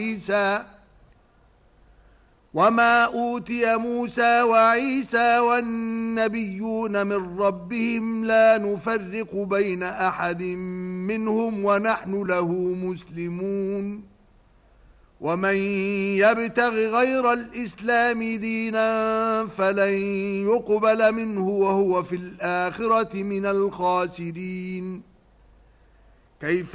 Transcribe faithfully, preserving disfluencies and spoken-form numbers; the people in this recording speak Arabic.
عيسى وما أوتي موسى وعيسى والنبيون من ربهم لا نفرق بين أحد منهم ونحن له مسلمون ومن يبتغ غير الإسلام دينا فلن يقبل منه وهو في الآخرة من الخاسرين. كيف